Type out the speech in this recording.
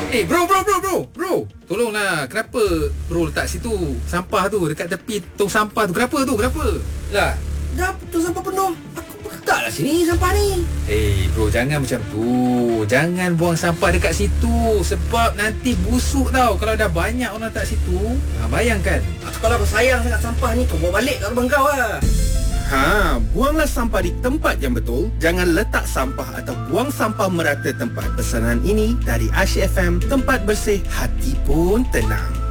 Bro. Tolonglah, kenapa bro letak situ sampah tu dekat tepi tong sampah tu? Kenapa tu? Kenapa? Lah, Dah tong sampah penuh. Aku letaklah sini sampah ni. bro, jangan macam tu. Jangan buang sampah dekat situ sebab nanti busuk tau kalau dah banyak orang letak situ. Bayangkan. Kalau kau sayang sangat sampah ni, kau bawa balik kat rumah kau lah. Buanglah sampah di tempat yang betul. Jangan letak sampah atau buang sampah merata tempat. Pesanan ini dari Asyik FM, tempat bersih hati pun tenang.